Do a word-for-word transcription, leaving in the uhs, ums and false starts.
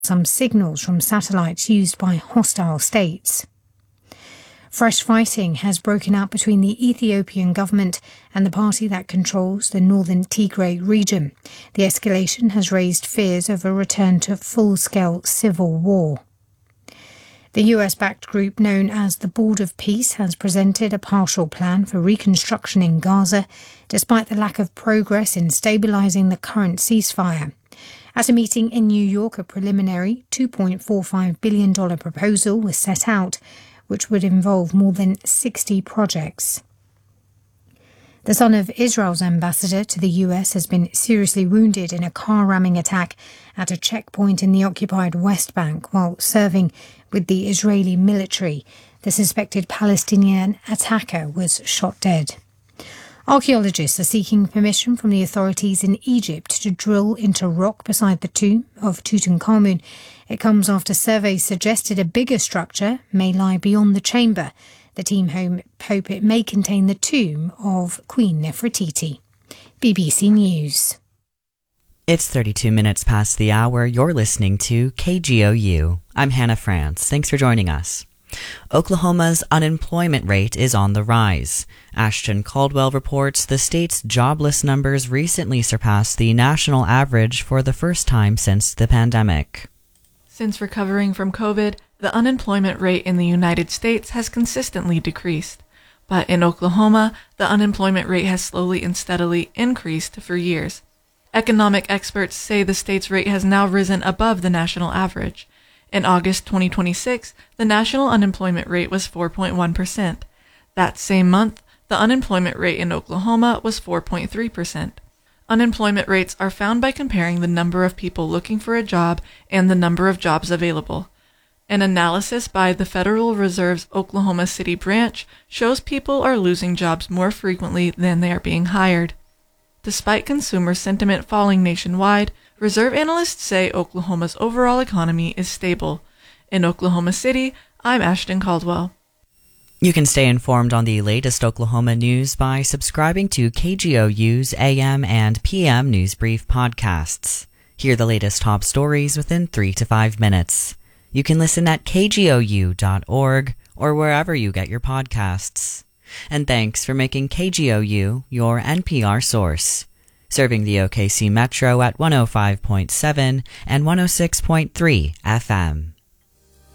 some signals from satellites used by hostile states. Fresh fighting has broken out between the Ethiopian government and the party that controls the northern Tigray region. The escalation has raised fears of a return to full-scale civil war. The U S-backed group known as the Board of Peace has presented a partial plan for reconstruction in Gaza, despite the lack of progress in stabilizing the current ceasefire. At a meeting in New York, a preliminary two point four five billion dollars proposal was set out, which would involve more than sixty projects. The son of Israel's ambassador to the U S has been seriously wounded in a car-ramming attack at a checkpoint in the occupied West Bank while serving with the Israeli military. The suspected Palestinian attacker was shot dead. Archaeologists are seeking permission from the authorities in Egypt to drill into rock beside the tomb of Tutankhamun. It comes after surveys suggested a bigger structure may lie beyond the chamber. The team hope it may contain the tomb of Queen Nefertiti. B B C News. It's thirty-two minutes past the hour. You're listening to K G O U. I'm Hannah France. Thanks for joining us. Oklahoma's unemployment rate is on the rise. Ashton Caldwell reports the state's jobless numbers recently surpassed the national average for the first time since the pandemic. Since recovering from COVID, the unemployment rate in the United States has consistently decreased. But in Oklahoma, the unemployment rate has slowly and steadily increased for years. Economic experts say the state's rate has now risen above the national average. In August twenty twenty-six, the national unemployment rate was four point one percent. That same month, the unemployment rate in Oklahoma was four point three percent. Unemployment rates are found by comparing the number of people looking for a job and the number of jobs available. An analysis by the Federal Reserve's Oklahoma City branch shows people are losing jobs more frequently than they are being hired. Despite consumer sentiment falling nationwide, Reserve analysts say Oklahoma's overall economy is stable. In Oklahoma City, I'm Ashton Caldwell. You can stay informed on the latest Oklahoma news by subscribing to K G O U's A M and P M News Brief podcasts. Hear the latest top stories within three to five minutes. You can listen at K G O U dot org or wherever you get your podcasts. And thanks for making K G O U your N P R source, serving the O K C Metro at one oh five point seven and one oh six point three F M.